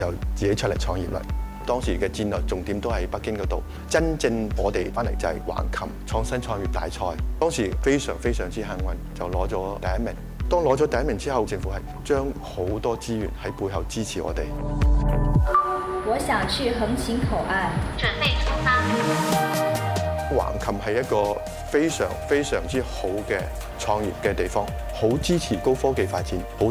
就自己出嚟創業啦。當時嘅戰略重點都喺北京嗰度，真正我哋翻嚟就係橫琴創新創業大賽。當時非常之幸運，就攞咗第一名。當攞咗第一名之後，政府係將好多資源喺背後支持我哋。 我想去橫琴口岸，準備出發。 橫琴係一個非常之好嘅創業嘅地方，好支持高科技發展。